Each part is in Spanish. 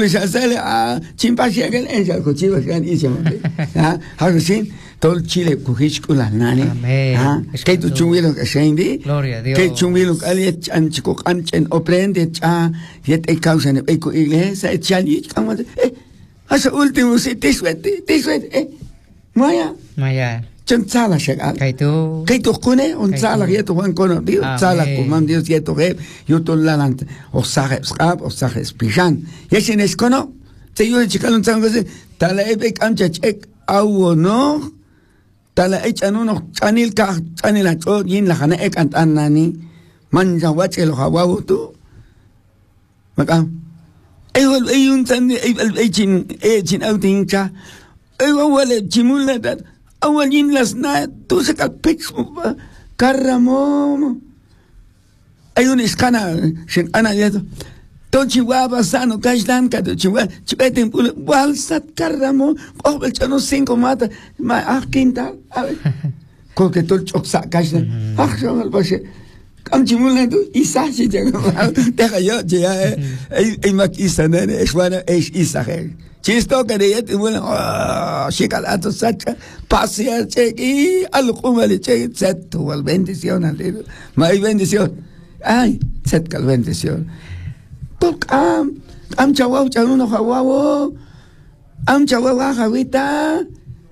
ya sale a chimpasia que ella cochiva que han hizo ha sin todo Chile cogish con las nani que tu chumilo que sendi que chumilo que ali chico anchen oprende yet e causa en eco iglesia chali como hasta último si te suete maya chon sala llega que tu cune un sala que tu Juan cono dio sala como Dios y tu rep yo tu lalant o sages pijan y sin es cono se yo chica un sango se tala ebe cancha check au no tala echan uno chanil a todo yin la jana ek anani manja wache lo hawa tu maka ay un san ay chin outing cha ay wala chimula dat awalin las na tu se kalpix carramo ay un escana shin ana yeto to chihuahua sano kashdan ka to chihuahua chibeten pula walsat carramo el chano 5 mata ma quintal a ver ko que tol choksa kashdan shongal bashe kam chimula tu isashi jaga deja yo ya ay mak isanane eswana isahe chisto que de yet bueno shikalato sacha pasia chequi alqumale chequi set wal bendición al mai bendición ay set kal bendición tok am chawa chanuno hawawo am chawa hawita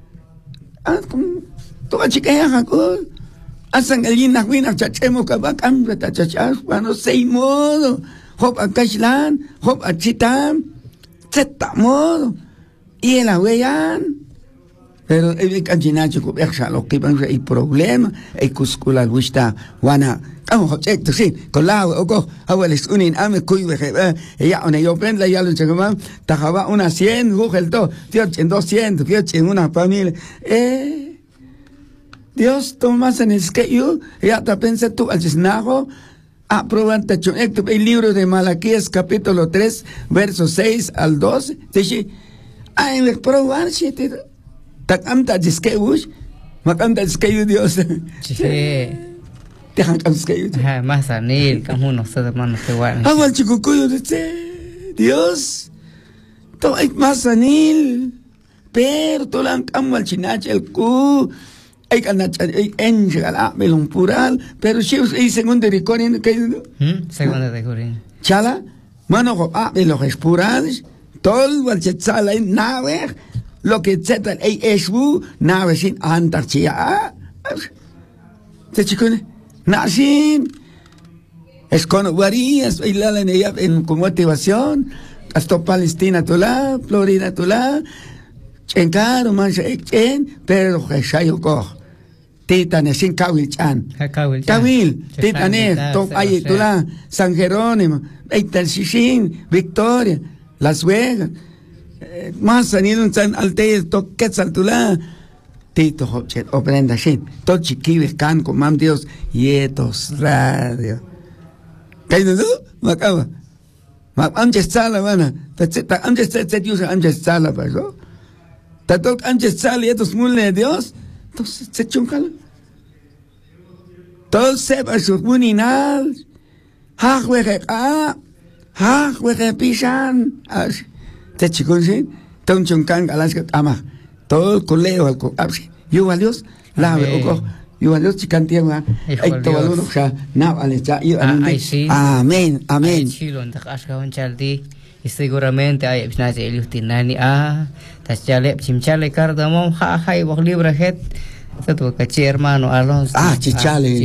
to chikaya hako asan galina wina chachemo kabakam chachas bueno sei modo hop akashlan hop achitam zeta modo y el aweyan pero el canchinacho que versa lo que van el problema el cuscula gusta wana como check sí con la o go abueles unin ame cuive ya una yo prende ya lo chegaba tajaba una 100 google to en 200 en una familia Dios tomas en es que yo ya te pensé tú al snago aprobante el libro de Malaquías capítulo 3 versos 6 al 12 dice ay me probar si te amta disqueush macamta disqueu Dios sí dejan disqueu más anil como no se demanda que bueno al chico cuyo dice Dios to hay más anil pero to lan camo al chinache el cu hay en llegar a melón plural pero si es segundo de Corín que segundo de Corín chala mano de los plurales todo el chala en nave lo que zeta es nave sin antarchia te chicone nasin es con varías y la en con motivación hasta Palestina tola Florida tola en caro mancha pero que ko titane sin kawil titane to ay tola San Jerónimo eitan shin Victoria Las Vegas más sanido un san alte to quetzaltula tito hochet oprenda shin to chiquives can con mam Dios yetos radio kaino macaba amje sala mana ta amje set usa amje sala paso ta to amje sala yetos mulne Dios entonces se chuncala todo se va su buninal ha pisan te chicos sí ton chuncan galas que ama todo el coleo al coapsi yo a Dios la ojo yo a Dios chicantiema hay todo lo que na vale ya amén chilo en tasca un chaldi y seguramente hay pnaje elutinani tachale chimchale cardamom hay bog libre het todo que hermano Alonso chichale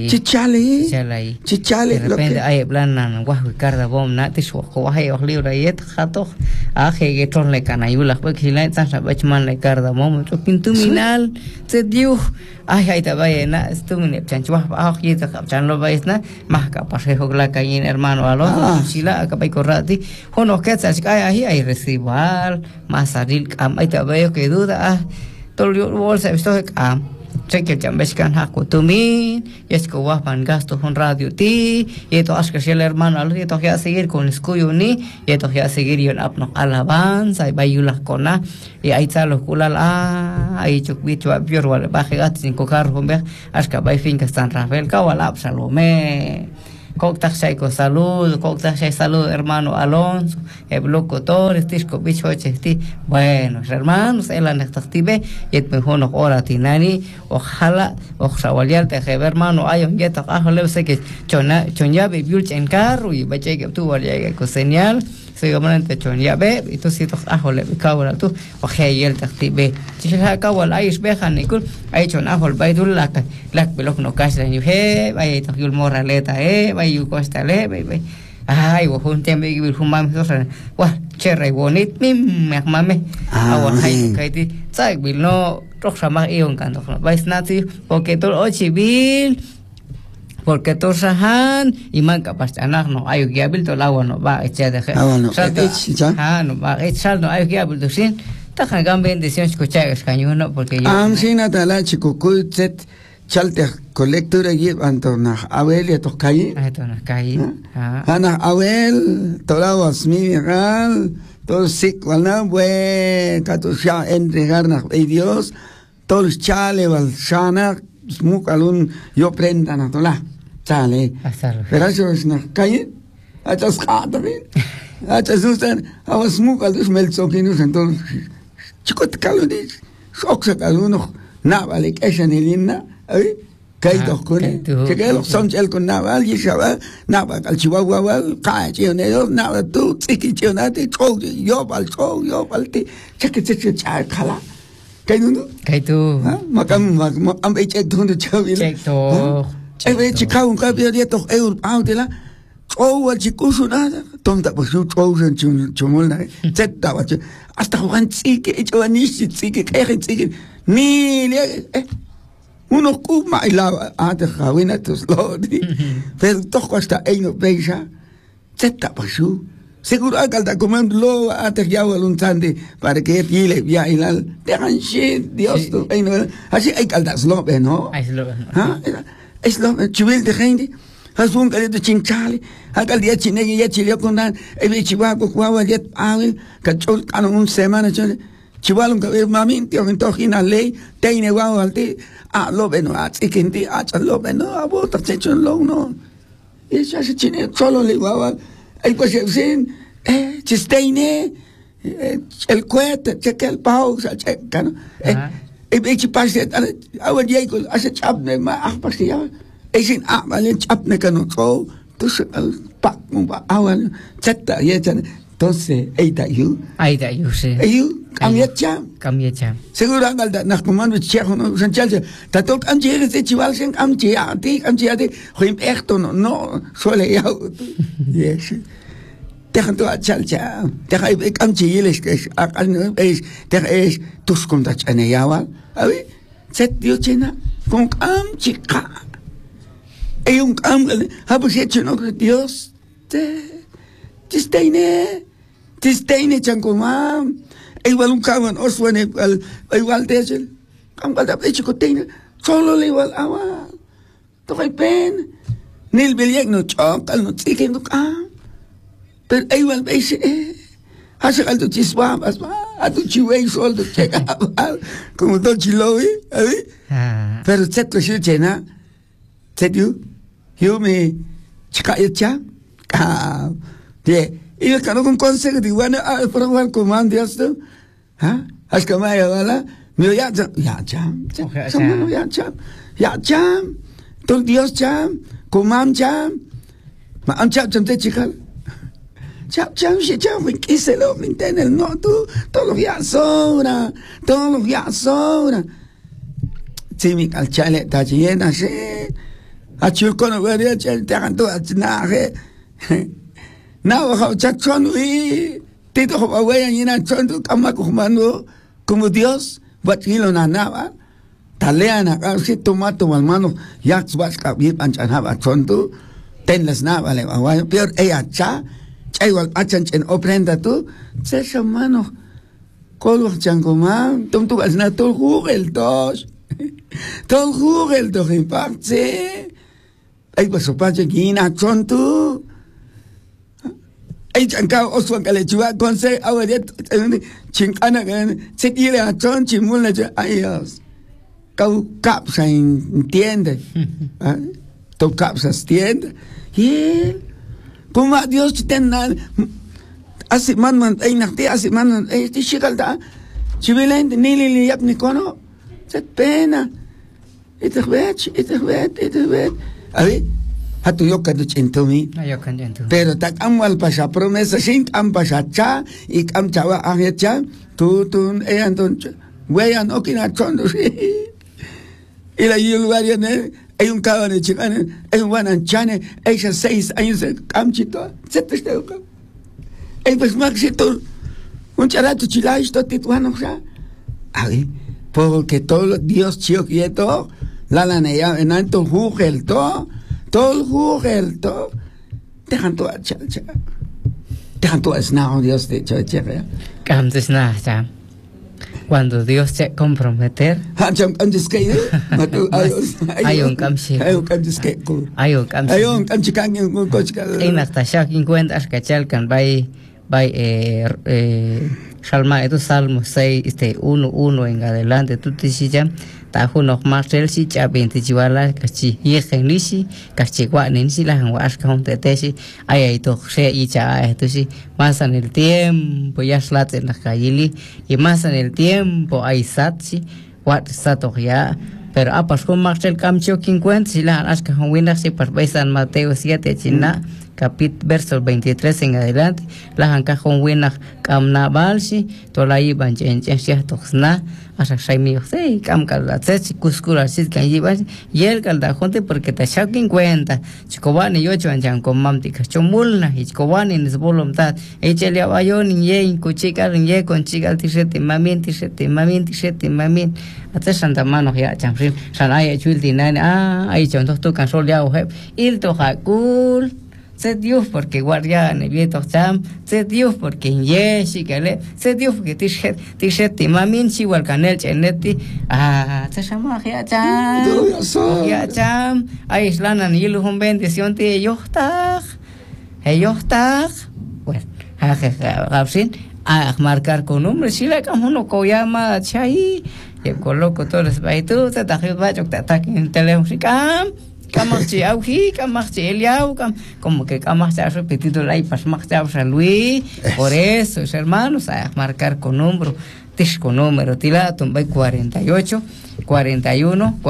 de repente hay planan guajo cardamom na te so ko hay bog libre yet jato que ton le canayula porque la tasa bachman le cardamom to pintuminal se dio hay ta bayena stumine chanchwa yeta chan lo bayna más capaz que la calle hermano Alonso sila acaba corrati hono que hay recibar más aril hay ta bayo que duda tolio bolsa esto cheque chambescan haku tumi es que wapan gasto con radio ti y esto aska el hermano al esto que a seguir con escuyo ni y esto que a seguir yon apno alabanza y bayulas cona y ahí está los culal ahí chukbicho a pior wal baje gat sin cocar con ver aska bay fin que están Rafael Kawal Salomé Coctaxaico salud, Coctaxai salud, hermano Alonso, el locutor, Tisco Bichoche, bueno, hermanos, el anestactive, y el mejor hora tinani, ojalá, ojalá, te hermano, hay un gueto, sé que chonya bebiulch en carro, y bache que tú vayas con señal. Seguramente chonya be itu situ ahol kawal tu oke yel taktibe jika kawal ais behan ikul ai chon ahol baidul lak belok no kas dan he bai takul moraleta bai yu costale bai ai wo hun tembe bil humam sosan wah cerai bonit mim mek mame awan hai kaiti sai bil no tok sama ion kan tok bai snati porque tol ochibil porque tosahan iman kapas anak no ayo giabil to lawan no ba echa de no ba echal no ayo giabil to sin ta kan bendición escuchar escaño no porque yo sina tala chico kutet chalte colectura y antona abel to calle ana abel tolawas mineral todo sikwana bue katusha entregarnos a Dios todos chale wal shana smukalun yo prendan a tola chale pero eso es na calle achas khatarin achas ustan awas smukal dus melsokinus entonces chicot kaludis soksa kaluno na vale que elina ay kaido con que los son el con naval y shaba na va al chihuahua ka chionero na tu tsiki chionate chog yo val ti cheque cha khala Kai tu makam am echek tu chavi check to ve chika un cambio de to autela o chikusu nada tonta pues tu chosen chumul na zeta wa hasta juan tsike echwanishi tsike khe tsike ni uno kuma ila ate khawina tus lodi pero toch hasta eino beja zeta pues seguro alcalde comiendo antes ya un tande para que pile ya ilal dejan shit Dios tú así hay caldas lo no es lo chivel de gente has un caldo de chinchale alcalde chine ya chile con dan el chivaco cuava ya ágil cachol can un semana chival un cabello mami tío en tojina ley tiene guau alti lo beno así que ti lo beno a botar checho lo no es ya se chine solo le guau el pues sin chisteine el cohete cheque el pausa checa no el bicho pase ahora ya hace chapne más pase ya es en vale chapne que no todo entonces el pack ahora chata ya entonces ahí da yo sí ahí cambia cham seguro anda nach comando checo no sanchal ta tot am jere se chival sen am jati hoim echt no suele ya yes tegen tu achalcha tegen ik am chiles que es tegen tus contas en ella abi set dio chena con am chica hay un am hab hecho no Dios tisteine chancoma igual un cabrón o suene igual de eso am cual de hecho contiene solo le igual agua toy pen nil beliek no chokal no tsiken no pero igual veis hace algo chispas a tu chihuey soldo checa como todo chiloy pero seto shi chena setu yo me chica ya de y el cano con consejo de bueno probar comando esto has que me vale me ya todo Dios jam comam jam ma am jam te chica chap se chap me quise lo me entiende el no tú todos los días sobra si mi calchale está llena sí a churco no vería el te hagan todo naje na wa chachon wi te to wa wa yana chon tu kama comando como Dios batilo na nava taleana si tomato hermano ya vas ka bi panchanaba chon tu ten las nava le wa peor ella cha igual achan en ofrenda tú se hermano colo changoman tum tu asna todo Google dos en parte ay pues pache gina chon tu ay chanka oswan kale chua conse awet chinkana gan se tire a chon chimula ay kau cap se entiende capsas tienda. Y como a Dios tenga así man así man este chigalda chivilente ni li yap ni kono set pena ite vet abi hatu yoka du chintomi pero tak amwal pasha promesa shin am pasha cha ik am chawa ahya tutun anton weyan okina chondo ila yulwariane hay un cabrón de chicane, hay un guananchane, hay 6 años de camchito, se te está educando. Hay pues maxito, un charato chilay, todo tituano ya. A ver, porque todo Dios chico quieto, la lanea, en alto jugel, todo jugel, todo. Dejan todo a chacha. Dejan todo a snao, Dios de chacha. Cam de snao, cuando Dios se comprometer, hay un camsi. En hasta ya 50 cachalcan by Salma esto Salmo 6 1 en adelante tú te ya tajo no más el si ya 20 chivalas cachi y genisi cachi guanin si la guas con tetesi ay to se y ya esto sí más en el tiempo ya slat en la calle y más en el tiempo hay satsi what sato ya pero apas con más el camcho 50 si la asca con winas si para San Mateo 7 china capítulo verso 23 en adelante la hanca con winas camna balsi tola iban en toxna asa saimio sei cam calda tsi kuskura sit kan iban y el calda jonte porque ta shak 50 chikobani yo chan con mamtika chomulna y chikobani nes voluntat echele abayon ye kuchikal ye con chikal tisete mamin ata santa mano ya chamfrim sanaya chulti nana ay chon to kan sol ya o il to hakul se Dios porque guardia nevieto cham se Dios porque yeshi kale se Dios porque tishet mamin si wal canel cheneti se llama ya cham ay islana ni lu bendición te yohtag bueno hafsin a marcar con nombre si la como no koyama chai y coloco todos los baitu se ta va yo ta en teléfono Kamachti auji, kamachti eliau, como que kamachti ha repetido la ipas machti Luis, por eso, hermanos, a marcar con número, con número, tilatum, 48, 41,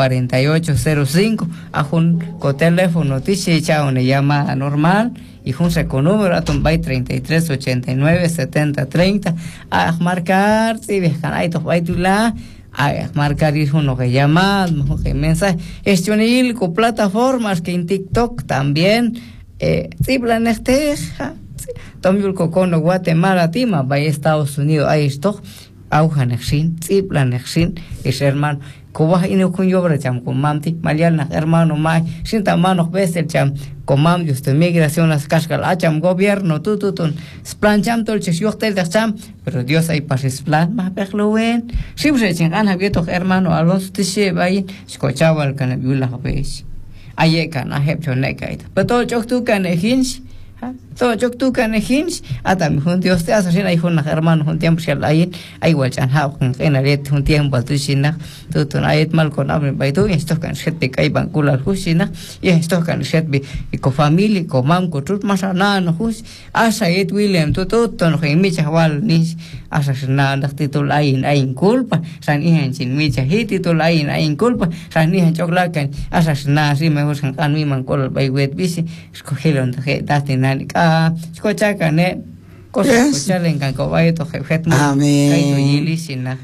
4805, a un teléfono, tiche, chao, una llamada normal, y junse con número, atum, 33, 89, 70, 30, a marcar, si ves, canay, to, baitula, a marcar uno que llama, que mensaje, estionil con plataformas que en TikTok también, si planesteja, también con Guatemala, Tima, va a Estados Unidos, ahí esto, aujanexin, si planexin, es hermano, Cuba y no con yo, cham, con mamti, Mariana, hermano, mai, sin tamanos veces, cham, con mam, justo migración, las cascas, cham, gobierno, tutun, splan cham, tolches, yo te cham, pero Dios hay para splan, más perlo ven, siempre chingan, abierto, hermano, Alonso, te lleva ahí, escuchaba el canabula, veis, ahí can, I have your neck, pero todo yo tú can, hinch, todo yo tú can, hinch, hasta mi junto, Dios te hace, ahí con hermano, un tiempo, si ahí, hay guachan, en el un tiempo, tu china, tutun, ahí mal con abre, baitu, y esto can set de caiban cula, husina, y esto can set de, y con familia, con mam, con trut, más nada, no hus, asa et William, tutun, que mi chaval, ni, asa nada, título, hay culpa, san ihan, sin mi chahi, título, hay culpa, san ihan, choclacan, asa nada, si me buscan, can mi man, col, by wet, busy, escogieron, datin, escuchacan, cosas escuchalen, can cobayo, hetmo, caito, yili, sin nada.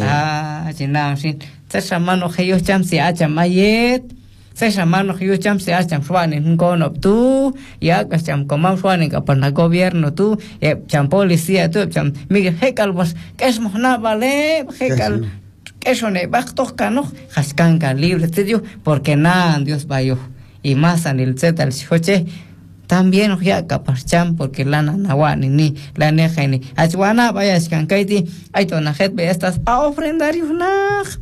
China, sin, se llaman los ellos cham se hachan mayet, se llaman los ellos cham se hachan suan en un cono tú, ya que cham como suan en capana gobierno tú, cham policía tú, cham Miguel Hekal vos, que es mona vale, Hekal, que son bajtos canos, jascanca libre, te digo, porque nada, Dios vaya, y más en el Z, el coche. También ya capacham porque la nahuani ni la neja ni achuana vaya escancaiti hay tonajet ve estas a ofrendar y una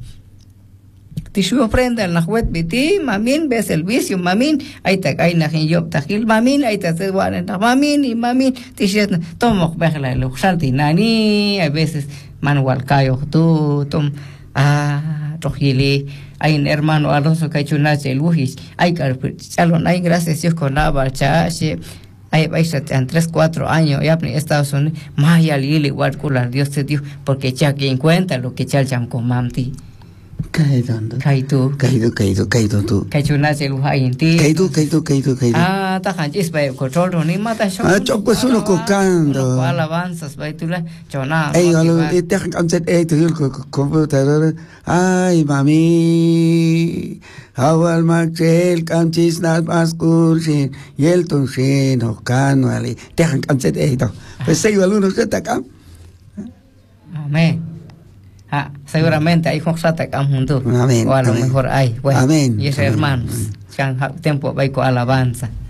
tishu ofrenda en la juet biti mamin ves el vicio mamin ahí te cae na yo tajil mamin ahí te se guarda mamin y mamin tishet tomo verla lo salti nani a veces manual cayo tú tom Rojili, hay un hermano Alonso Cachunache, Luis, hay Chalon, hay gracias Dios con la barchache, hay vais en 3-4 años, ya en Estados Unidos, Maya Lili, igual cular, Dios te dio, porque ya que encuentra lo que Chalcham con Mamti. Caído tú. Cachunache, Luis, hay en ti. Caído. Tajan, es para control, ni mata yo. Choco es uno cocando. Alabanzas, va tú la chona. Te han cambiado el computador. Ay, mami. Awal Maxel, Camchis, Nas Kursin, y el Tonsin, Ocano, Ali. Te han cambiado. Pues se iba algunos que te acá. Amén. Seguramente hay con Satacam junto. Amén. O a lo mejor hay. Bueno, Amén. Y ese hermanos, que han tiempo va con alabanza.